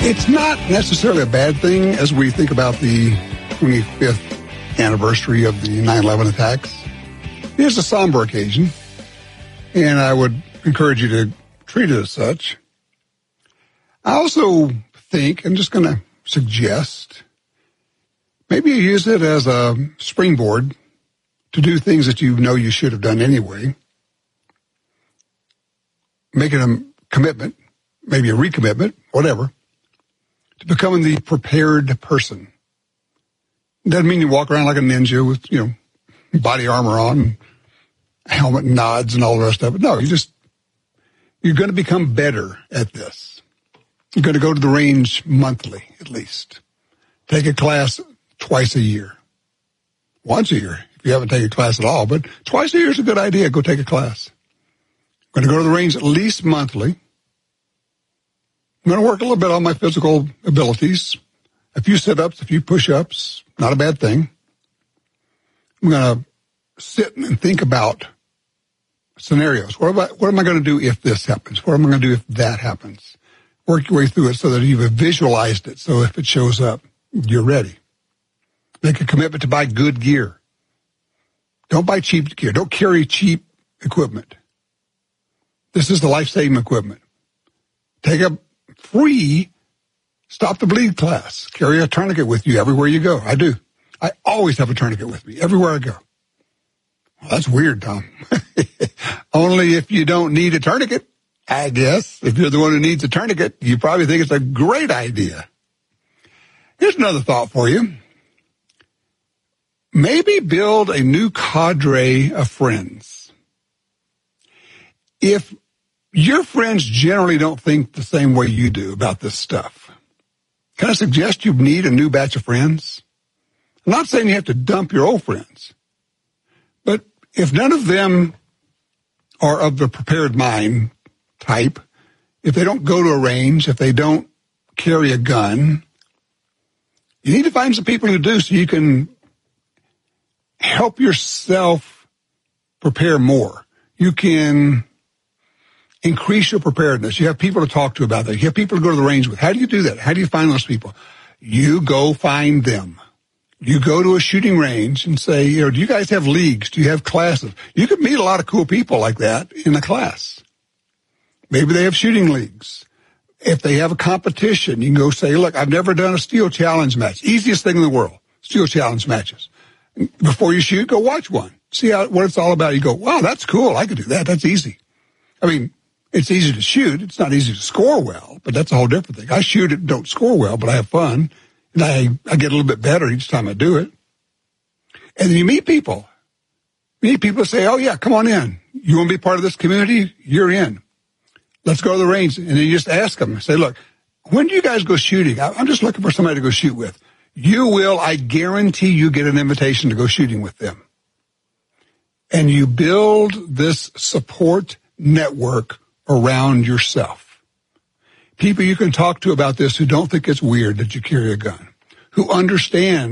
It's not necessarily a bad thing as we think about the 25th anniversary of the 9/11 attacks. It is a somber occasion, and I would encourage you to treat it as such. I also think, I'm just going to suggest, maybe you use it as a springboard to do things that you know you should have done anyway. Making a commitment, maybe a recommitment, whatever, to becoming the prepared person. Doesn't mean you walk around like a ninja with, body armor on, helmet and nods and all the rest of it. No, you're going to become better at this. You're going to go to the range monthly, at least. Take a class twice a year. Once a year, if you haven't taken a class at all, but twice a year is a good idea. Go take a class. I'm going to go to the range at least monthly. I'm going to work a little bit on my physical abilities. A few sit-ups, a few push-ups, not a bad thing. I'm going to sit and think about scenarios. What am I going to do if this happens? What am I going to do if that happens? Work your way through it so that you've visualized it, so if it shows up, you're ready. Make a commitment to buy good gear. Don't buy cheap gear. Don't carry cheap equipment. This is the life-saving equipment. Take a free Stop the Bleed class. Carry a tourniquet with you everywhere you go. I do. I always have a tourniquet with me everywhere I go. Well, that's weird, Tom. Only if you don't need a tourniquet, I guess. If you're the one who needs a tourniquet, you probably think it's a great idea. Here's another thought for you. Maybe build a new cadre of friends. If your friends generally don't think the same way you do about this stuff, can I suggest you need a new batch of friends? I'm not saying you have to dump your old friends, but if none of them are of the prepared mind type, if they don't go to a range, if they don't carry a gun, you need to find some people who do so you can help yourself prepare more. You can increase your preparedness. You have people to talk to about that. You have people to go to the range with. How do you do that? How do you find those people? You go find them. You go to a shooting range and say, do you guys have leagues? Do you have classes? You could meet a lot of cool people like that in a class. Maybe they have shooting leagues. If they have a competition, you can go say, look, I've never done a steel challenge match. Easiest thing in the world, steel challenge matches. Before you shoot, go watch one. See what it's all about. You go, wow, that's cool. I could do that. That's easy. I mean, it's easy to shoot. It's not easy to score well, but that's a whole different thing. I shoot it and don't score well, but I have fun. And I get a little bit better each time I do it. And then you meet people. You meet people that say, oh, yeah, come on in. You want to be part of this community? You're in. Let's go to the range. And then you just ask them. Say, look, when do you guys go shooting? I'm just looking for somebody to go shoot with. You will, I guarantee you, get an invitation to go shooting with them. And you build this support network around yourself. People you can talk to about this who don't think it's weird that you carry a gun, who understand